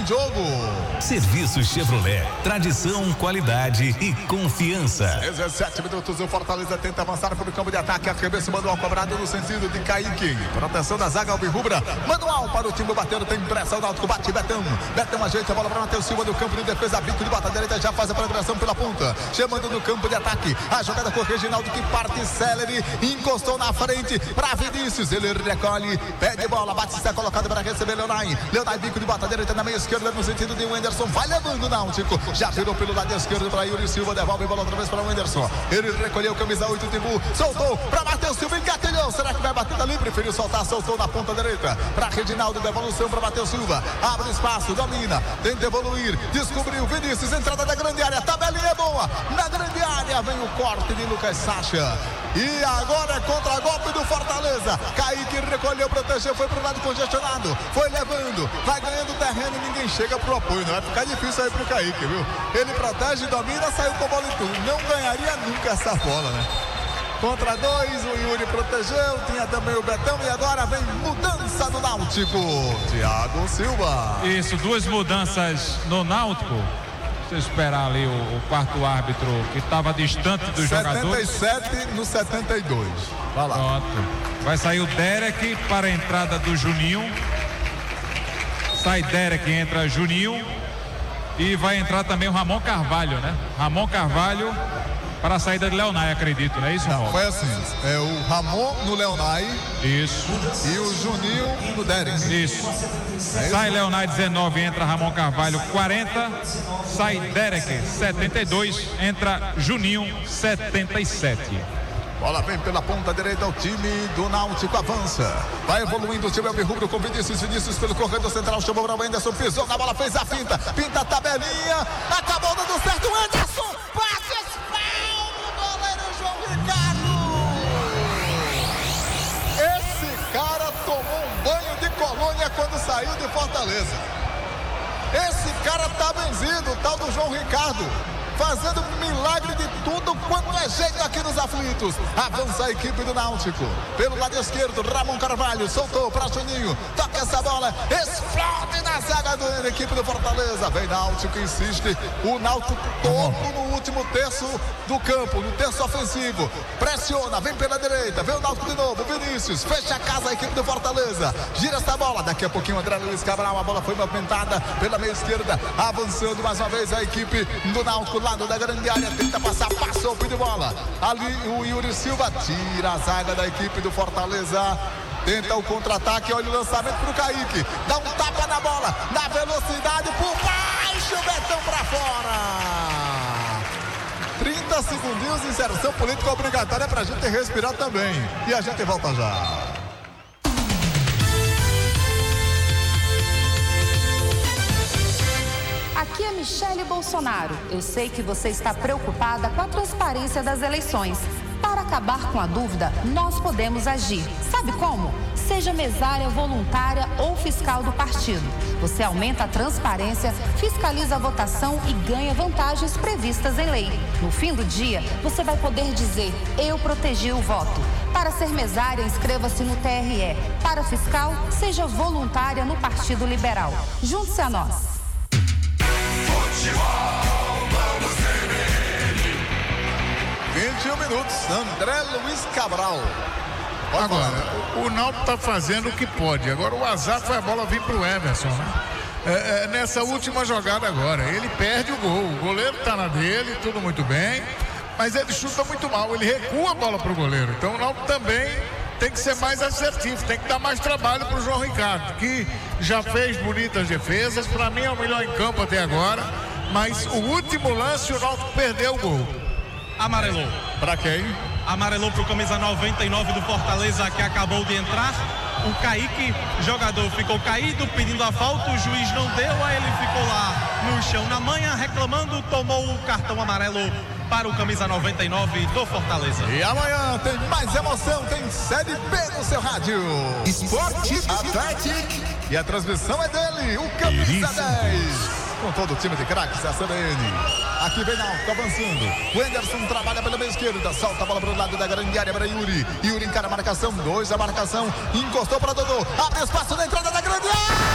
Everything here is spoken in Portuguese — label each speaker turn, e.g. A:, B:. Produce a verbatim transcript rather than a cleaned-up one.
A: em jogo.
B: Serviço Chevrolet, tradição, qualidade e confiança.
A: dezessete minutos, o Fortaleza tenta avançar para o campo de ataque. Arremesso manual cobrado no sentido de Kaique. Proteção da zaga albirrubra. Manual para o time batendo, tem pressão. O Náutico bate Betão. Betão ajeita a bola para Matheus Silva do campo de defesa. Bico de bota direita, já faz a progressão pela ponta. Chamando no campo de ataque. A jogada com o Reginaldo que parte célere. Encostou na frente para Vinícius. Ele recolhe, pede bola, bate, está colocado para receber Leonai. Leonai, bico de bota direita na meia esquerda no sentido de Wenderson. Vai levando o Náutico. Já virou pelo lado esquerdo para Yuri Silva. Devolve a bola outra vez para o Wenderson. Ele recolheu camisa oito, Tibu. Soltou para Matheus Silva. Engatilhou. Será que vai bater ali? Preferiu soltar. Soltou na ponta direita para Reginaldo. Devolução para Matheus Silva. Abre espaço, domina. Tenta evoluir. Descobriu Vinícius. Entrada da grande área. Tabelinha é boa. Na grande área vem o corte de Lucas Sacha. E agora é contra-golpe do Fortaleza. Kaique recolheu, protegeu, foi pro lado congestionado. Foi levando, vai ganhando terreno e ninguém chega pro apoio. Não vai ficar difícil aí pro Kaique, viu? Ele protege, domina, saiu com a bola e tudo. Não ganharia nunca essa bola, né? Contra dois, o Yuri protegeu, tinha também o Betão e agora vem mudança no Náutico. Thiago Silva.
C: Isso, duas mudanças no Náutico. Esperar ali o, o quarto árbitro que estava distante dos jogadores.
A: setenta e sete no setenta e dois. Vai lá.
C: Pronto. Vai sair o Derek para a entrada do Juninho. Sai Derek, entra Juninho. E vai entrar também o Ramon Carvalho, né? Ramon Carvalho para a saída de Leonai, acredito, não é isso?
A: Não, foi assim. É o Ramon no Leonai.
C: Isso.
A: E o Juninho no Derek.
C: Isso. É sai isso? Leonai dezenove, entra Ramon Carvalho quarenta. Sai Derek setenta e dois, entra Juninho setenta e sete.
A: Bola vem pela ponta direita, o time do Náutico avança. Vai evoluindo o time albirrubro com Vinícius. Vinícius pelo corredor central, chamou para o Wenderson, pisou na bola, fez a finta. Pinta a tabelinha, acabou dando certo. O Wenderson bate espalma o goleiro João Ricardo. Esse cara tomou um banho de colônia quando saiu de Fortaleza. Esse cara tá benzido, o tal do João Ricardo. Fazendo milagre de tudo quanto é jeito aqui nos aflitos. Avança a equipe do Náutico. Pelo lado esquerdo, Ramon Carvalho soltou para Juninho. Toca essa bola, explode na zaga da equipe do Fortaleza. Vem Náutico, insiste. O Náutico todo no último terço do campo, no terço ofensivo. Pressiona, vem pela direita. Vem o Náutico de novo, Vinícius. Fecha a casa a equipe do Fortaleza. Gira essa bola. Daqui a pouquinho André Luiz Cabral. A bola foi movimentada pela meia esquerda. Avançando mais uma vez a equipe do Náutico. Lado da grande área, tenta passar, passou o de bola. Ali o Yuri Silva tira a zaga da equipe do Fortaleza. Tenta o contra-ataque, olha o lançamento pro Kaique. Dá um tapa na bola, na velocidade, por baixo, Betão pra fora. trinta segundinhos, inserção política obrigatória pra gente respirar também. E a gente volta já.
D: Aqui é Michele Bolsonaro. Eu sei que você está preocupada com a transparência das eleições. Para acabar com a dúvida, nós podemos agir. Sabe como? Seja mesária, voluntária ou fiscal do partido. Você aumenta a transparência, fiscaliza a votação e ganha vantagens previstas em lei. No fim do dia, você vai poder dizer: eu protegi o voto. Para ser mesária, inscreva-se no T R E. Para fiscal, seja voluntária no Partido Liberal. Junte-se a nós.
A: Vamos ver. vinte e um minutos, André Luiz Cabral.
E: Pode agora, falar. O Náutico está fazendo o que pode. Agora o azar foi a bola vir para o Everson, né? É, é, nessa última jogada agora, ele perde o gol. O goleiro está na dele, tudo muito bem, mas ele chuta muito mal, ele recua a bola para o goleiro. Então o Náutico também tem que ser mais assertivo, tem que dar mais trabalho para o João Ricardo, que já fez bonitas defesas, para mim é o melhor em campo até agora, mas o último lance o Náutico perdeu o gol.
F: Amarelou.
A: Para quem?
F: Amarelou para o camisa noventa e nove do Fortaleza, que acabou de entrar. O Kaique, jogador, ficou caído pedindo a falta, o juiz não deu, aí ele ficou lá no chão na manha reclamando, tomou o cartão amarelo para o camisa noventa e nove do Fortaleza.
A: E amanhã tem mais emoção, tem Série B no seu rádio. Esporte Atlético. E a transmissão é dele, o camisa dez. Com todo o time de craques da C B N. Aqui vem Náutico avançando. O Wenderson trabalha pela meia esquerda. Solta a bola para o lado da grande área para Yuri. Yuri encara a marcação. Dois a marcação. Encostou para Dodô. Abre espaço na entrada da grande área.